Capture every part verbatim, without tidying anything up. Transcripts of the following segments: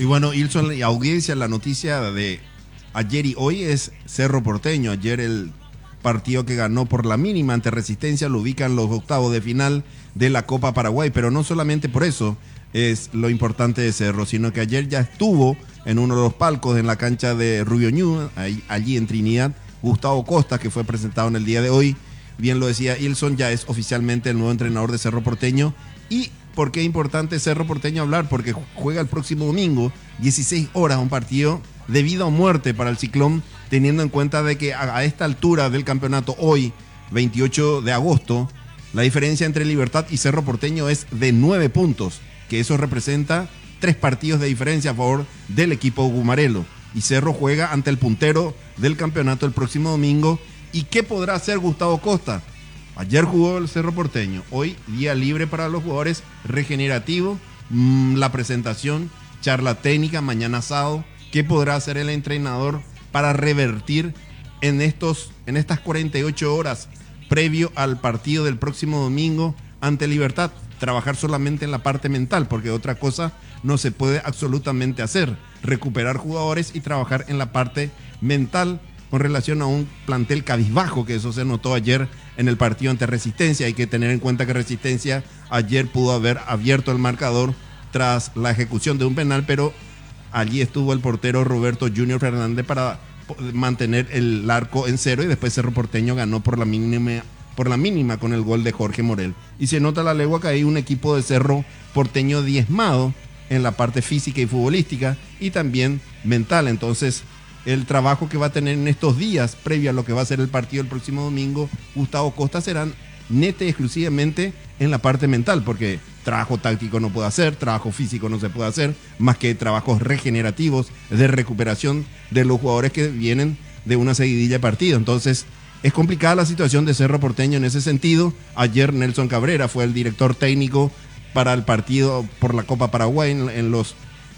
Y bueno, Ilson y audiencia, la noticia de ayer y hoy es Cerro Porteño. Ayer el partido que ganó por la mínima ante Resistencia lo ubican los octavos de final de la Copa Paraguay, pero no solamente por eso es lo importante de Cerro, sino que ayer ya estuvo en uno de los palcos en la cancha de Rubio Ñu, ahí, allí en Trinidad, Gustavo Costa, que fue presentado en el día de hoy. Bien lo decía Ilson, ya es oficialmente el nuevo entrenador de Cerro Porteño. ¿Y por qué es importante Cerro Porteño hablar? Porque juega el próximo domingo, dieciséis horas, un partido de vida o muerte para el Ciclón, teniendo en cuenta de que a, a esta altura del campeonato, hoy, veintiocho de agosto, la diferencia entre Libertad y Cerro Porteño es de nueve puntos, que eso representa tres partidos de diferencia a favor del equipo gumarelo. Y Cerro juega ante el puntero del campeonato el próximo domingo. ¿Y qué podrá hacer Gustavo Costa? Ayer jugó el Cerro Porteño, hoy día libre para los jugadores, regenerativo, mmm, la presentación, charla técnica, mañana sábado. ¿Qué podrá hacer el entrenador para revertir en, estos, en estas cuarenta y ocho horas previo al partido del próximo domingo ante Libertad? Trabajar solamente en la parte mental, porque otra cosa no se puede absolutamente hacer. Recuperar jugadores y trabajar en la parte mental con relación a un plantel cabizbajo, que eso se notó ayer en el partido ante Resistencia. Hay que tener en cuenta que Resistencia ayer pudo haber abierto el marcador tras la ejecución de un penal, pero allí estuvo el portero Roberto Junior Fernández para mantener el arco en cero, y después Cerro Porteño ganó por la mínima, por la mínima con el gol de Jorge Morel. Y se nota la legua que hay un equipo de Cerro Porteño diezmado en la parte física y futbolística y también mental. Entonces, el trabajo que va a tener en estos días previo a lo que va a ser el partido el próximo domingo Gustavo Costa serán neta y exclusivamente en la parte mental, porque trabajo táctico no puede hacer, trabajo físico no se puede hacer, más que trabajos regenerativos de recuperación de los jugadores que vienen de una seguidilla de partido. Entonces, es complicada la situación de Cerro Porteño en ese sentido. Ayer Nelson Cabrera fue el director técnico para el partido por la Copa Paraguay en, en, los,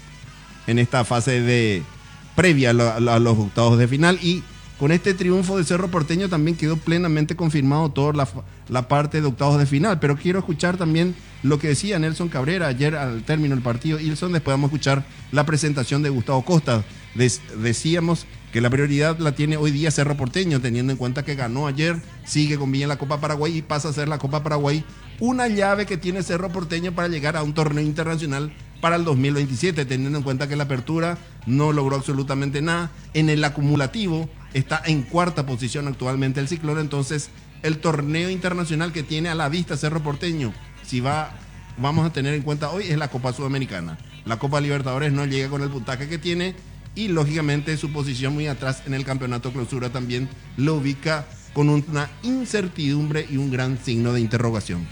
en esta fase de previa a, la, a los octavos de final, y con este triunfo de Cerro Porteño también quedó plenamente confirmado toda la, la parte de octavos de final. Pero quiero escuchar también lo que decía Nelson Cabrera ayer al término del partido. Ilson, después vamos a escuchar la presentación de Gustavo Costa. Des, decíamos que la prioridad la tiene hoy día Cerro Porteño, teniendo en cuenta que ganó ayer, sigue con bien la Copa Paraguay y pasa a ser la Copa Paraguay una llave que tiene Cerro Porteño para llegar a un torneo internacional para el dos mil veintisiete, teniendo en cuenta que la apertura no logró absolutamente nada. En el acumulativo está en cuarta posición actualmente el Ciclón. Entonces, el torneo internacional que tiene a la vista Cerro Porteño, si va, vamos a tener en cuenta hoy, es la Copa Sudamericana. La Copa Libertadores no llega con el puntaje que tiene, y lógicamente su posición muy atrás en el campeonato clausura también lo ubica con una incertidumbre y un gran signo de interrogación.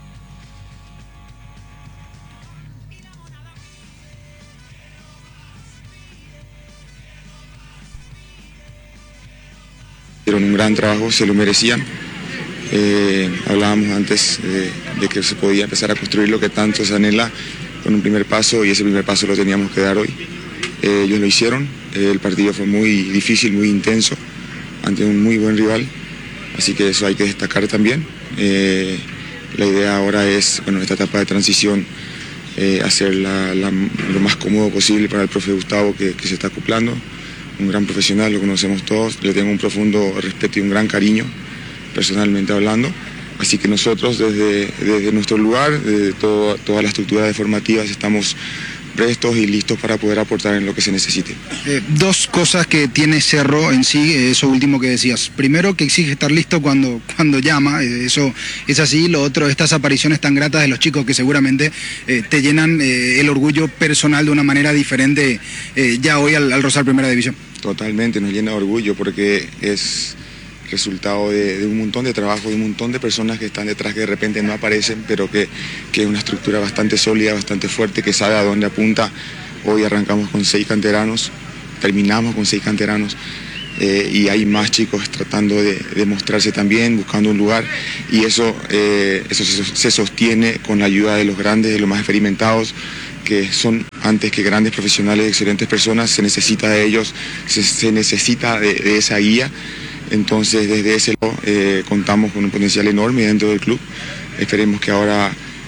Hicieron un gran trabajo, se lo merecían. Eh, hablábamos antes de, de que se podía empezar a construir lo que tanto se anhela con un primer paso, y ese primer paso lo teníamos que dar hoy. Eh, ellos lo hicieron. Eh, el partido fue muy difícil, muy intenso, ante un muy buen rival, así que eso hay que destacar también. Eh, la idea ahora es, bueno, esta etapa de transición, eh, hacer la, la, lo más cómodo posible para el profe Gustavo, que, que se está acoplando. Un gran profesional, lo conocemos todos, le tengo un profundo respeto y un gran cariño, personalmente hablando. Así que nosotros desde, desde nuestro lugar, desde todo, todas las estructuras formativas, estamos prestos y listos para poder aportar en lo que se necesite. Eh, dos cosas que tiene Cerro en sí, eso último que decías. Primero, que exige estar listo cuando, cuando llama, eh, eso es así. Lo otro, estas apariciones tan gratas de los chicos que seguramente eh, te llenan eh, el orgullo personal de una manera diferente eh, ya hoy al, al rozar Primera División. Totalmente, nos llena de orgullo porque es resultado de, de un montón de trabajo, de un montón de personas que están detrás, que de repente no aparecen, pero que, que es una estructura bastante sólida, bastante fuerte, que sabe a dónde apunta. Hoy arrancamos con seis canteranos, terminamos con seis canteranos, eh, y hay más chicos tratando de, de mostrarse también, buscando un lugar, y eso, eh, eso se, se sostiene con la ayuda de los grandes, de los más experimentados, que son antes que grandes profesionales, excelentes personas. Se necesita de ellos, se, se necesita de, de esa guía. Entonces, desde ese lado, eh, contamos con un potencial enorme dentro del club. Esperemos que ahora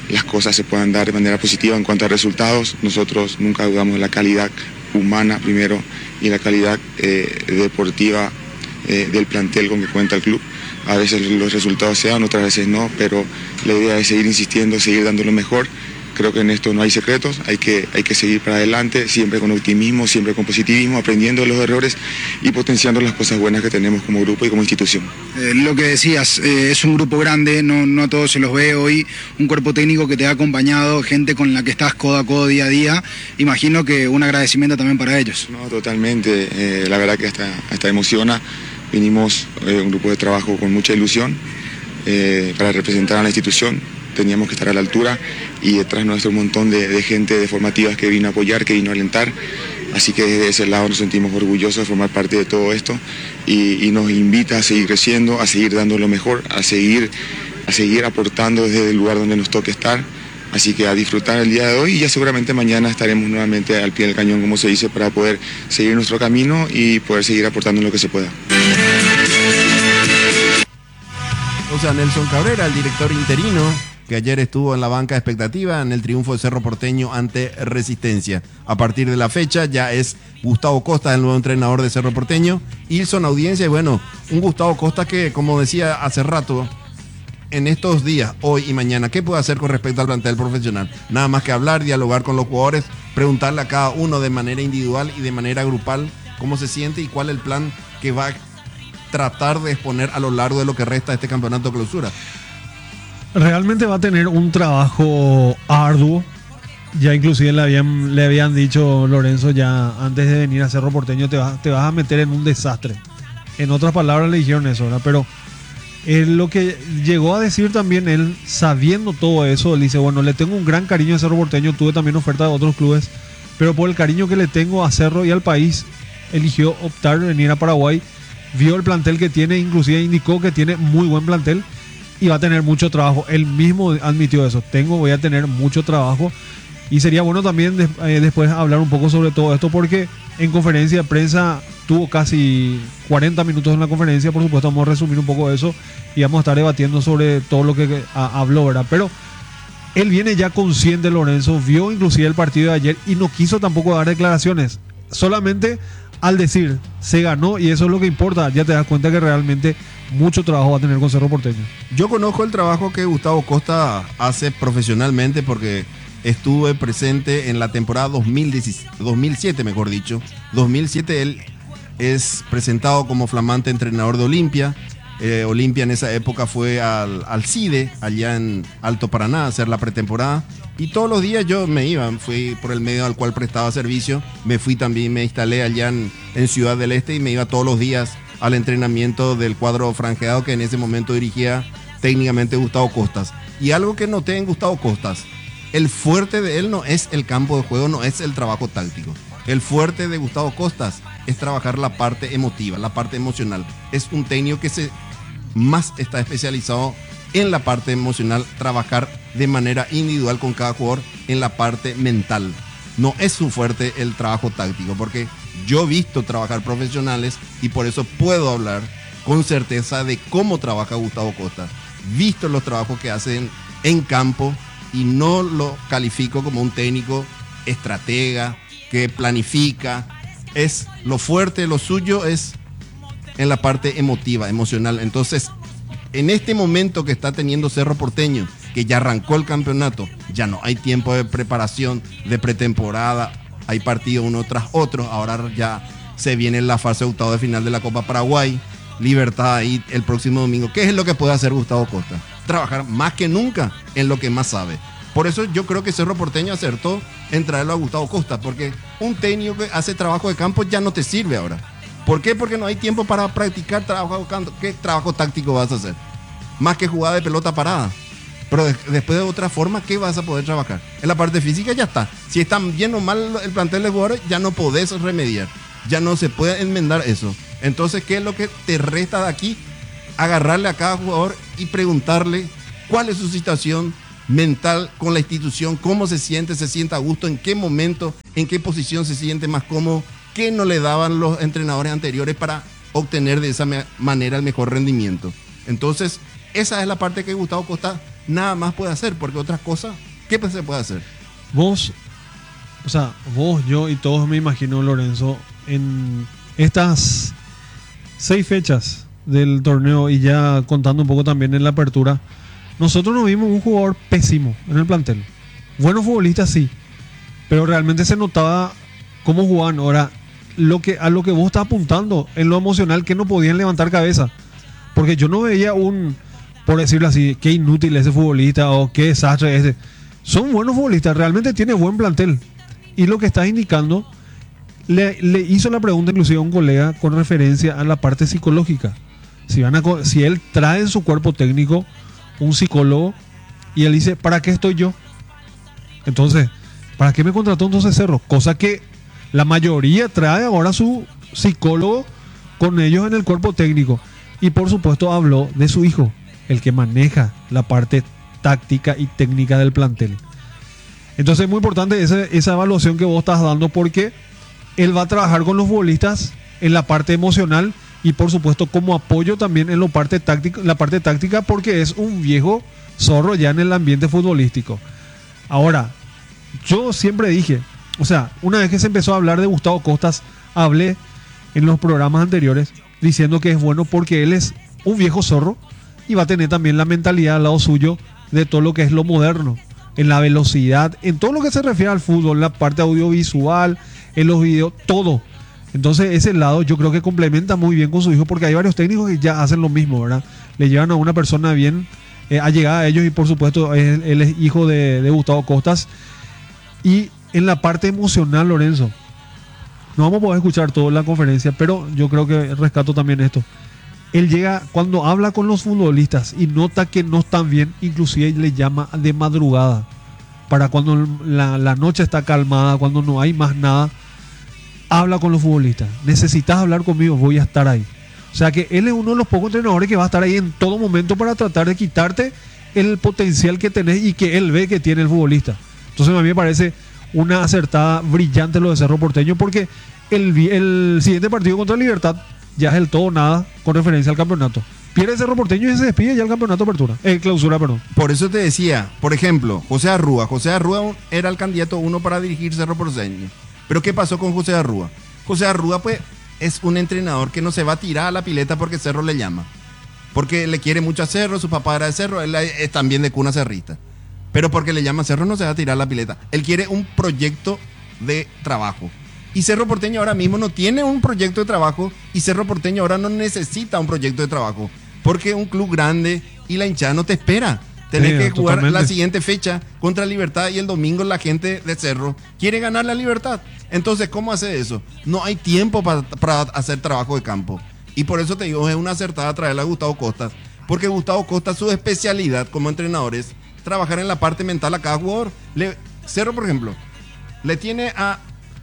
las cosas se puedan dar de manera positiva. En cuanto a resultados, nosotros nunca dudamos de la calidad humana primero y la calidad eh, deportiva eh, del plantel con que cuenta el club. A veces los resultados se dan, otras veces no, pero la idea es seguir insistiendo, seguir dando lo mejor. Creo que en esto no hay secretos, hay que, hay que seguir para adelante, siempre con optimismo, siempre con positivismo, aprendiendo de los errores y potenciando las cosas buenas que tenemos como grupo y como institución. Eh, lo que decías, eh, es un grupo grande, no, no a todos se los ve hoy, un cuerpo técnico que te ha acompañado, gente con la que estás codo a codo día a día, imagino que un agradecimiento también para ellos. No, totalmente, eh, la verdad que hasta, hasta emociona, vinimos eh, un grupo de trabajo con mucha ilusión eh, para representar a la institución. Teníamos que estar a la altura y detrás nuestro un montón de, de gente de formativas que vino a apoyar, que vino a alentar, así que desde ese lado nos sentimos orgullosos de formar parte de todo esto y, y nos invita a seguir creciendo, a seguir dando lo mejor, a seguir, a seguir aportando desde el lugar donde nos toque estar, así que a disfrutar el día de hoy y ya seguramente mañana estaremos nuevamente al pie del cañón, como se dice, para poder seguir nuestro camino y poder seguir aportando en lo que se pueda. O sea, Nelson Cabrera, el director interino, que ayer estuvo en la banca de expectativa en el triunfo de Cerro Porteño ante Resistencia. A partir de la fecha ya es Gustavo Costa, el nuevo entrenador de Cerro Porteño. Ilson Audiencia, y bueno, un Gustavo Costa que, como decía hace rato, en estos días, hoy y mañana, ¿qué puede hacer con respecto al plantel profesional? Nada más que hablar, dialogar con los jugadores, preguntarle a cada uno de manera individual y de manera grupal cómo se siente y cuál es el plan que va a tratar de exponer a lo largo de lo que resta de este campeonato de clausura. Realmente va a tener un trabajo arduo. Ya inclusive le habían, le habían dicho, Lorenzo, ya antes de venir a Cerro Porteño te vas, te vas a meter en un desastre. En otras palabras le dijeron eso, ¿verdad? Pero eh, lo que llegó a decir también él, sabiendo todo eso, él dice, bueno, le tengo un gran cariño a Cerro Porteño, tuve también oferta de otros clubes, pero por el cariño que le tengo a Cerro y al país, eligió optar venir a Paraguay. Vio el plantel que tiene, inclusive indicó que tiene muy buen plantel y va a tener mucho trabajo. Él mismo admitió eso, tengo, voy a tener mucho trabajo. Y sería bueno también de, eh, después hablar un poco sobre todo esto, porque en conferencia de prensa tuvo casi cuarenta minutos en la conferencia. Por supuesto vamos a resumir un poco eso y vamos a estar debatiendo sobre todo lo que, que a, habló, ¿verdad? Pero él viene ya consciente, Lorenzo, vio inclusive el partido de ayer y no quiso tampoco dar declaraciones, solamente al decir, se ganó, y eso es lo que importa. Ya te das cuenta que realmente mucho trabajo va a tener con Cerro Porteño. Yo conozco el trabajo que Gustavo Costa hace profesionalmente porque estuve presente en la temporada dos mil siete, mejor dicho. dos mil siete él es presentado como flamante entrenador de Olimpia. Eh, Olimpia en esa época fue al, al CIDE, allá en Alto Paraná, a hacer la pretemporada. Y todos los días yo me iba, fui por el medio al cual prestaba servicio. Me fui también, me instalé allá en, en Ciudad del Este y me iba todos los días al entrenamiento del cuadro franjeado que en ese momento dirigía técnicamente Gustavo Costas. Y algo que noté en Gustavo Costas, el fuerte de él no es el campo de juego, no es el trabajo táctico. El fuerte de Gustavo Costas es trabajar la parte emotiva, la parte emocional. Es un técnico que se más está especializado en la parte emocional, trabajar de manera individual con cada jugador en la parte mental. No es su fuerte el trabajo táctico, porque yo he visto trabajar profesionales y por eso puedo hablar con certeza de cómo trabaja Gustavo Costa. Visto los trabajos que hacen en campo y no lo califico como un técnico estratega que planifica. Es lo fuerte, lo suyo es en la parte emotiva, emocional. Entonces, en este momento que está teniendo Cerro Porteño, que ya arrancó el campeonato, ya no hay tiempo de preparación, de pretemporada, hay partidos uno tras otro, ahora ya se viene la fase de octavo de final de la Copa Paraguay, Libertad ahí el próximo domingo. ¿Qué es lo que puede hacer Gustavo Costa? Trabajar más que nunca en lo que más sabe. Por eso yo creo que Cerro Porteño acertó en traerlo a Gustavo Costa, porque un técnico que hace trabajo de campo ya no te sirve ahora. ¿Por qué? Porque no hay tiempo para practicar trabajo de campo. ¿Qué trabajo táctico vas a hacer? Más que jugada de pelota parada. Pero de, después de otra forma, ¿qué vas a poder trabajar? En la parte física ya está. Si está bien o mal el plantel de jugadores, ya no podés remediar. Ya no se puede enmendar eso. Entonces, ¿qué es lo que te resta de aquí? Agarrarle a cada jugador y preguntarle cuál es su situación mental con la institución, cómo se siente, se siente a gusto, en qué momento, en qué posición se siente más cómodo, qué no le daban los entrenadores anteriores para obtener de esa manera el mejor rendimiento. Entonces, esa es la parte que Gustavo Costa nada más puede hacer, porque otras cosas, ¿qué se puede hacer? Vos, o sea, vos, yo y todos me imagino, Lorenzo, en estas seis fechas del torneo y ya contando un poco también en la apertura, nosotros nos vimos un jugador pésimo en el plantel. Buenos futbolistas sí, pero realmente se notaba cómo jugaban. Ahora, lo que, a lo que vos estás apuntando en lo emocional, que no podían levantar cabeza, porque yo no veía un, por decirlo así, qué inútil ese futbolista o qué desastre ese. Son buenos futbolistas, realmente tiene buen plantel. Y lo que estás indicando, le, le hizo la pregunta inclusive a un colega con referencia a la parte psicológica. Si, van a, si él trae en su cuerpo técnico un psicólogo y él dice, ¿para qué estoy yo? Entonces, ¿para qué me contrató entonces Cerro? Cosa que la mayoría trae ahora su psicólogo con ellos en el cuerpo técnico. Y por supuesto habló de su hijo, el que maneja la parte táctica y técnica del plantel. Entonces es muy importante esa, esa evaluación que vos estás dando, porque él va a trabajar con los futbolistas en la parte emocional y por supuesto como apoyo también en la parte táctica, la parte táctica, porque es un viejo zorro ya en el ambiente futbolístico. Ahora, yo siempre dije, o sea, una vez que se empezó a hablar de Gustavo Costas, hablé en los programas anteriores diciendo que es bueno porque él es un viejo zorro y va a tener también la mentalidad al lado suyo de todo lo que es lo moderno, en la velocidad, en todo lo que se refiere al fútbol, la parte audiovisual, en los videos, todo. Entonces ese lado yo creo que complementa muy bien con su hijo, porque hay varios técnicos que ya hacen lo mismo, ¿verdad? Le llevan a una persona bien eh, allegada a ellos y por supuesto él, él es hijo de, de Gustavo Costas. Y en la parte emocional, Lorenzo, no vamos a poder escuchar toda la conferencia, pero yo creo que rescato también esto. Él llega, cuando habla con los futbolistas y nota que no están bien, inclusive le llama de madrugada, para cuando la, la noche está calmada, cuando no hay más nada, habla con los futbolistas. Necesitas hablar conmigo, voy a estar ahí. O sea que él es uno de los pocos entrenadores que va a estar ahí en todo momento para tratar de quitarte el potencial que tenés y que él ve que tiene el futbolista. Entonces a mí me parece una acertada brillante lo de Cerro Porteño, porque el, el siguiente partido contra Libertad ya es el todo o nada con referencia al campeonato. Pierde Cerro Porteño y se despide ya el campeonato apertura, eh, clausura, perdón. Por eso te decía, por ejemplo, José Arrúa. José Arrúa era el candidato uno para dirigir Cerro Porteño. Pero ¿qué pasó con José Arrúa? José Arrúa, pues, es un entrenador que no se va a tirar a la pileta porque Cerro le llama. Porque le quiere mucho a Cerro, su papá era de Cerro, él es también de cuna cerrista. Pero porque le llama a Cerro no se va a tirar a la pileta. Él quiere un proyecto de trabajo. Y Cerro Porteño ahora mismo no tiene un proyecto de trabajo, y Cerro Porteño ahora no necesita un proyecto de trabajo, porque un club grande y la hinchada no te espera. Tenés sí, que jugar totalmente. La siguiente fecha contra Libertad, y el domingo la gente de Cerro quiere ganar la Libertad. Entonces, ¿cómo hace eso? No hay tiempo para, para hacer trabajo de campo. Y por eso te digo, es una acertada traerle a Gustavo Costas, porque Gustavo Costas, su especialidad como entrenador es trabajar en la parte mental a cada jugador. Le, Cerro, por ejemplo, le tiene a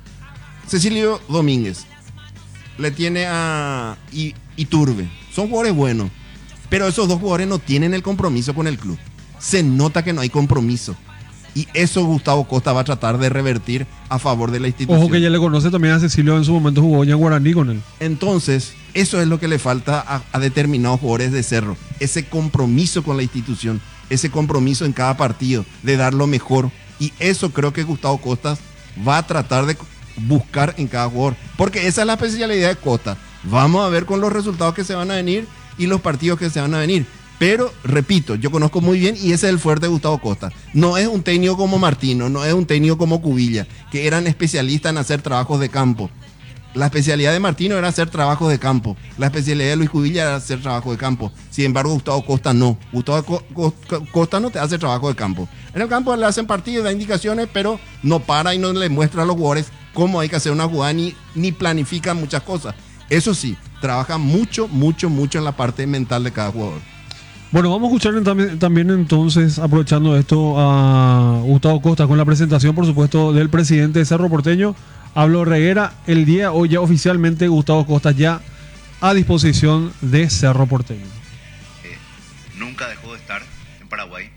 Cecilio Domínguez, le tiene a Iturbe. Son jugadores buenos, pero esos dos jugadores no tienen el compromiso con el club. Se nota que no hay compromiso, y eso Gustavo Costa va a tratar de revertir a favor de la institución. Ojo que ya le conoce también a Cecilio, en su momento jugó ya en Guaraní con él. Entonces, eso es lo que le falta a, a determinados jugadores de Cerro, ese compromiso con la institución, ese compromiso en cada partido de dar lo mejor, y eso creo que Gustavo Costas va a tratar de buscar en cada jugador, porque esa es la especialidad de Costa. Vamos a ver con los resultados que se van a venir y los partidos que se van a venir, pero repito, yo conozco muy bien y ese es el fuerte de Gustavo Costa. No es un técnico como Martino, no es un técnico como Cubilla, que eran especialistas en hacer trabajos de campo. La especialidad de Martino era hacer trabajos de campo, la especialidad de Luis Cubilla era hacer trabajo de campo. Sin embargo, Gustavo Costa no. Gustavo Costa no te hace trabajo de campo. En el campo le hacen partidos, da indicaciones, pero no para y no le muestra a los jugadores cómo hay que hacer una jugada, ni, ni planifica muchas cosas. Eso sí, trabaja mucho, mucho, mucho en la parte mental de cada jugador. Bueno, vamos a escuchar también, también entonces, aprovechando esto, a Gustavo Costa con la presentación, por supuesto, del presidente de Cerro Porteño, Pablo Reguera. El día hoy ya oficialmente Gustavo Costa ya a disposición de Cerro Porteño. Eh, nunca dejó de estar en Paraguay.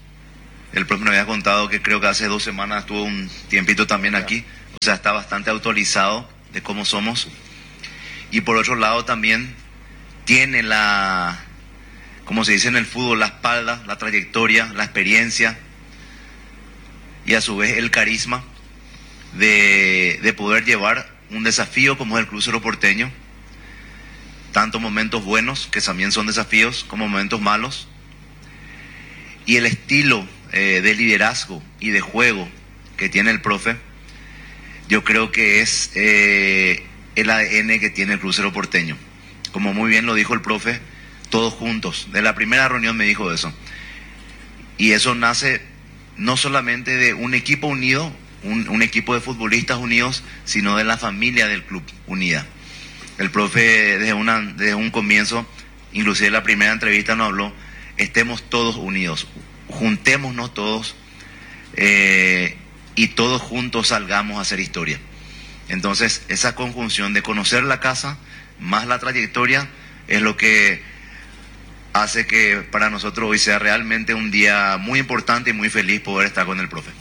El propio me había contado que creo que hace dos semanas estuvo un tiempito también aquí. O sea, está bastante actualizado de cómo somos. Y por otro lado también tiene la como se dice en el fútbol, la espalda, la trayectoria, la experiencia y a su vez el carisma de, de poder llevar un desafío como es el Club Cerro Porteño, tanto momentos buenos, que también son desafíos, como momentos malos, y el estilo eh, de liderazgo y de juego que tiene el profe, yo creo que es eh, el A D N que tiene el Club Cerro Porteño. Como muy bien lo dijo el profe, todos juntos. De la primera reunión me dijo eso. Y eso nace no solamente de un equipo unido, un, un equipo de futbolistas unidos, sino de la familia del club unida. El profe desde, una, desde un comienzo, inclusive en la primera entrevista nos habló, estemos todos unidos, juntémonos todos eh, y todos juntos salgamos a hacer historia. Entonces, esa conjunción de conocer la casa más la trayectoria es lo que hace que para nosotros hoy sea realmente un día muy importante y muy feliz poder estar con el profe.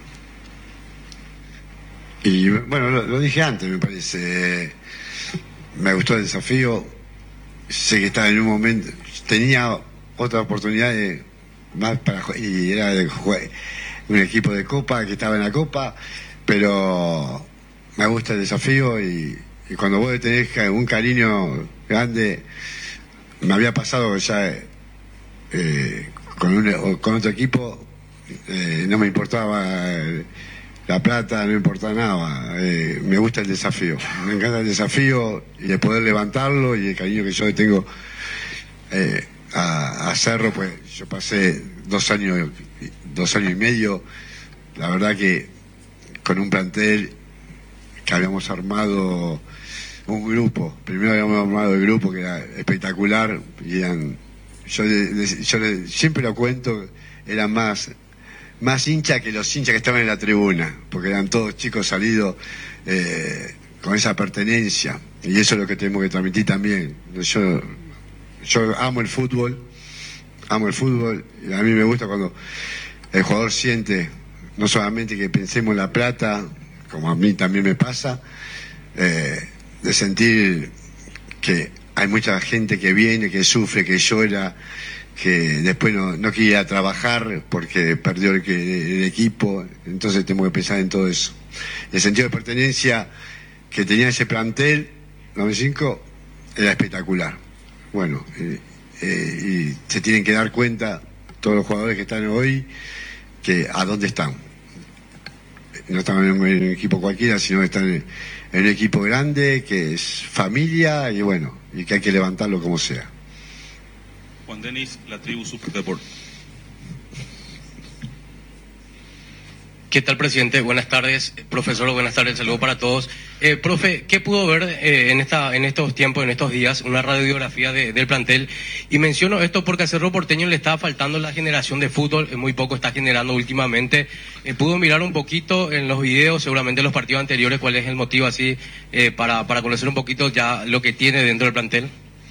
Y bueno, lo, lo dije antes, me parece. Me gustó el desafío. Sé que estaba en un momento. Tenía otra oportunidad de, más para y era de jugar un equipo de Copa que estaba en la Copa, pero me gusta el desafío y, y cuando vos tenés un cariño grande, me había pasado ya eh, con, un, con otro equipo, eh, no me importaba eh, la plata, no me importaba nada, eh, me gusta el desafío, me encanta el desafío y de poder levantarlo y el cariño que yo tengo eh, a, a Cerro, pues yo pasé dos años, dos años y medio, la verdad que con un plantel que habíamos armado un grupo, primero habíamos armado el grupo que era espectacular y eran, yo, yo siempre lo cuento, eran más más hinchas que los hinchas que estaban en la tribuna, porque eran todos chicos salidos eh, con esa pertenencia, y eso es lo que tenemos que transmitir también. Yo, yo amo el fútbol, amo el fútbol, y a mí me gusta cuando el jugador siente, no solamente que pensemos en la plata, como a mí también me pasa, eh, de sentir que hay mucha gente que viene, que sufre, que llora, que después no, no quiere ir a trabajar porque perdió el, el equipo, entonces tenemos que pensar en todo eso. El sentido de pertenencia que tenía ese plantel, noventa y cinco, era espectacular. Bueno, eh, eh, y se tienen que dar cuenta todos los jugadores que están hoy, que a dónde están. No están en un equipo cualquiera, sino que están en, en un equipo grande, que es familia, y bueno, y que hay que levantarlo como sea. Juan Denis, La Tribu Superdeport. ¿Qué tal, presidente? Buenas tardes. Profesor, buenas tardes. Saludos para todos. Eh, profe, ¿qué pudo ver eh, en esta en estos tiempos, en estos días, una radiografía de, del plantel? Y menciono esto porque a Cerro Porteño le estaba faltando la generación de fútbol, eh, muy poco está generando últimamente. Eh, ¿Pudo mirar un poquito en los videos, seguramente en los partidos anteriores, cuál es el motivo así, eh, para, para conocer un poquito ya lo que tiene dentro del plantel?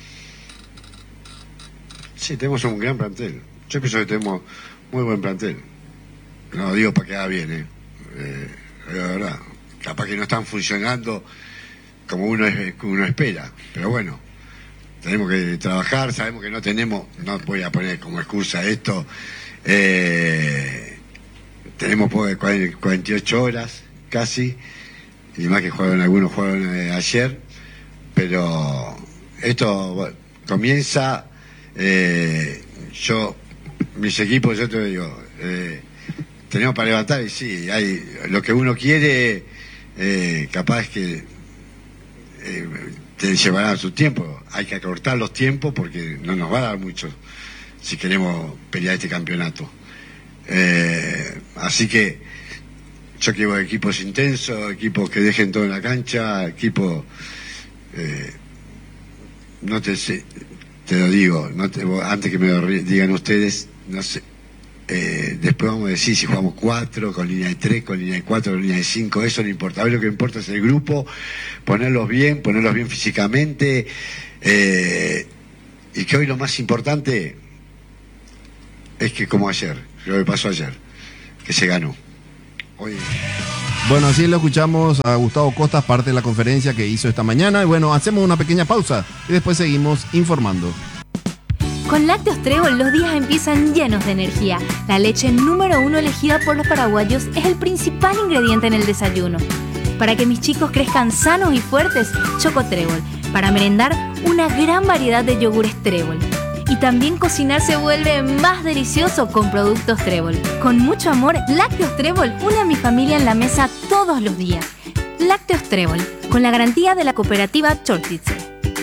Sí, tenemos un gran plantel. Yo pienso que tenemos muy buen plantel. No lo digo para que haga bien, ¿eh? eh la verdad, capaz que no están funcionando como uno, es, como uno espera. Pero bueno, tenemos que trabajar, sabemos que no tenemos, no voy a poner como excusa esto, eh, tenemos cuarenta y ocho horas casi, y más que jugaron algunos jugaron eh, ayer, pero esto bueno, comienza... Eh, yo, mis equipos, yo te digo, eh, tenemos para levantar y sí, hay lo que uno quiere, eh, capaz que eh, te llevará su tiempo, hay que acortar los tiempos porque no nos va a dar mucho si queremos pelear este campeonato. Eh, así que yo quiero equipos intensos, equipos que dejen todo en la cancha, equipos, eh, no te sé. Te lo digo, no te, antes que me lo digan ustedes, no sé, eh, después vamos a decir si jugamos cuatro, con línea de tres, con línea de cuatro, con línea de cinco, eso no importa. A ver, lo que importa es el grupo, ponerlos bien, ponerlos bien físicamente, eh, y que hoy lo más importante es que como ayer, lo que pasó ayer, que se ganó. Hoy... Bueno, así lo escuchamos a Gustavo Costas, parte de la conferencia que hizo esta mañana. Y bueno, hacemos una pequeña pausa y después seguimos informando. Con Lácteos Trébol los días empiezan llenos de energía. La leche número uno elegida por los paraguayos es el principal ingrediente en el desayuno. Para que mis chicos crezcan sanos y fuertes, Choco Trébol. Para merendar, una gran variedad de yogures Trébol. Y también cocinar se vuelve más delicioso con productos Trébol. Con mucho amor, Lácteos Trébol une a mi familia en la mesa todos los días. Lácteos Trébol, con la garantía de la cooperativa Chortitze.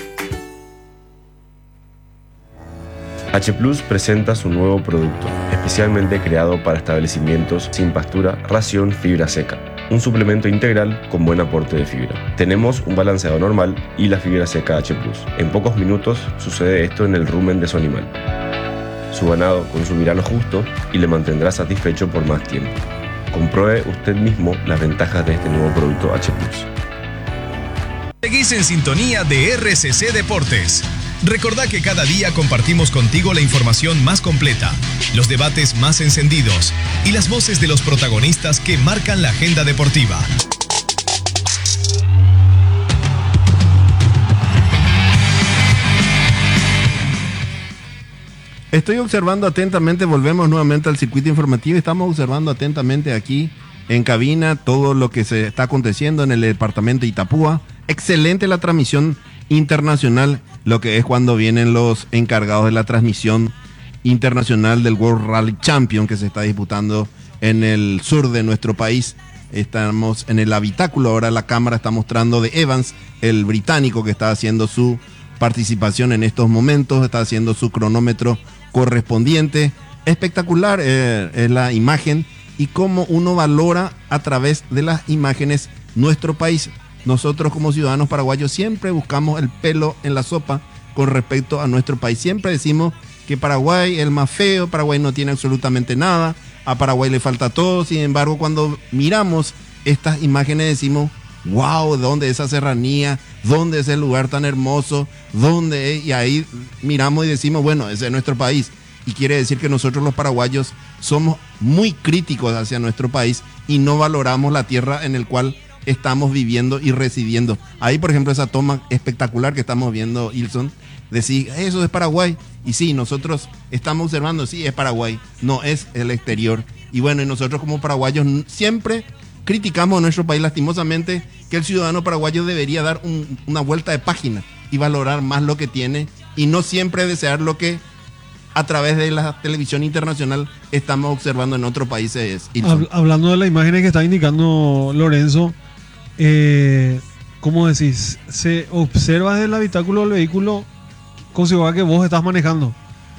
H Plus presenta su nuevo producto, especialmente creado para establecimientos sin pastura, ración fibra seca. Un suplemento integral con buen aporte de fibra. Tenemos un balanceado normal y la fibra seca H Plus. En pocos minutos sucede esto en el rumen de su animal. Su ganado consumirá lo justo y le mantendrá satisfecho por más tiempo. Compruebe usted mismo las ventajas de este nuevo producto H Plus. Seguís en sintonía de R C C Deportes. Recordá que cada día compartimos contigo la información más completa, los debates más encendidos y las voces de los protagonistas que marcan la agenda deportiva. Estoy observando atentamente, volvemos nuevamente al circuito informativo, estamos observando atentamente aquí en cabina todo lo que se está aconteciendo en el departamento de Itapúa. Excelente la transmisión internacional, lo que es cuando vienen los encargados de la transmisión internacional del World Rally Champion que se está disputando en el sur de nuestro país. Estamos en el habitáculo, ahora la cámara está mostrando de Evans, el británico que está haciendo su participación en estos momentos, está haciendo su cronómetro correspondiente. Espectacular eh, es la imagen y cómo uno valora a través de las imágenes nuestro país. Nosotros como ciudadanos paraguayos siempre buscamos el pelo en la sopa con respecto a nuestro país. Siempre decimos que Paraguay es el más feo, Paraguay no tiene absolutamente nada, a Paraguay le falta todo. Sin embargo, cuando miramos estas imágenes decimos, wow, ¿dónde es esa serranía? ¿Dónde es el lugar tan hermoso? ¿Dónde es? Y ahí miramos y decimos, bueno, ese es nuestro país. Y quiere decir que nosotros los paraguayos somos muy críticos hacia nuestro país y no valoramos la tierra en la cual estamos viviendo y residiendo. Ahí, por ejemplo, esa toma espectacular que estamos viendo, Ilson, decir, eso es Paraguay. Y sí, nosotros estamos observando, sí, es Paraguay, no es el exterior. Y bueno, y nosotros como paraguayos siempre criticamos a nuestro país, lastimosamente, que el ciudadano paraguayo debería dar un, una vuelta de página y valorar más lo que tiene y no siempre desear lo que a través de la televisión internacional estamos observando en otros países. Hab- hablando de las imágenes que está indicando Lorenzo, eh, ¿cómo decís? Se observa desde el habitáculo del vehículo como si fuera que vos estás manejando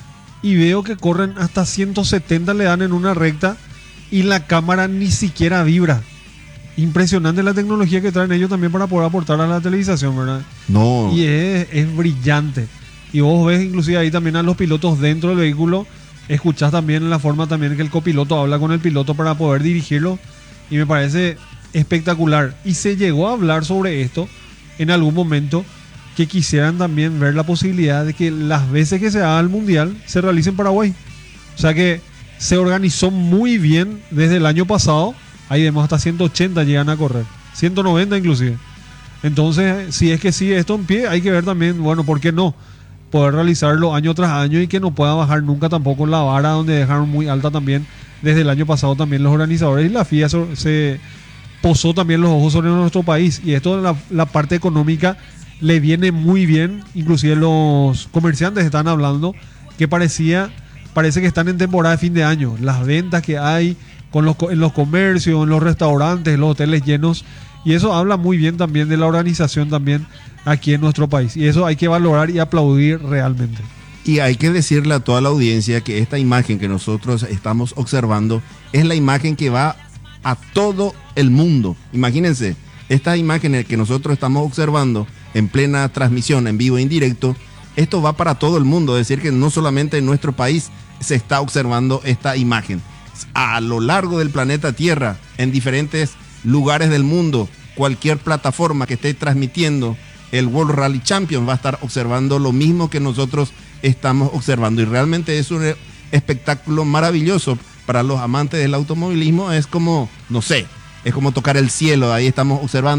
y veo que corren hasta ciento setenta, le dan en una recta y la cámara ni siquiera vibra. Impresionante la tecnología que traen ellos también para poder aportar a la televisación, ¿verdad? No. Y es, es brillante. Y vos ves inclusive ahí también a los pilotos dentro del vehículo, escuchás también la forma también que el copiloto habla con el piloto para poder dirigirlo y me parece espectacular. Y se llegó a hablar sobre esto en algún momento, que quisieran también ver la posibilidad de que las veces que se haga el Mundial se realice en Paraguay. O sea que se organizó muy bien desde el año pasado, ahí vemos hasta ciento ochenta llegan a correr, ciento noventa inclusive. Entonces, si es que sigue esto en pie, hay que ver también, bueno, ¿por qué no? Poder realizarlo año tras año y que no pueda bajar nunca tampoco la vara, donde dejaron muy alta también desde el año pasado también los organizadores, y la F I A se, se posó también los ojos sobre nuestro país, y esto la, la parte económica le viene muy bien. Inclusive los comerciantes están hablando que parecía parece que están en temporada de fin de año, las ventas que hay con los, en los comercios, en los restaurantes, en los hoteles llenos, y eso habla muy bien también de la organización también aquí en nuestro país, y eso hay que valorar y aplaudir realmente. Y hay que decirle a toda la audiencia que esta imagen que nosotros estamos observando es la imagen que va a todo el mundo. Imagínense, estas imágenes que nosotros estamos observando en plena transmisión, en vivo e indirecto, esto va para todo el mundo, es decir que no solamente en nuestro país se está observando esta imagen. A lo largo del planeta Tierra, en diferentes lugares del mundo, cualquier plataforma que esté transmitiendo el World Rally Champion va a estar observando lo mismo que nosotros estamos observando, y realmente es un espectáculo maravilloso para los amantes del automovilismo. Es como, no sé, es como tocar el cielo, ahí estamos observando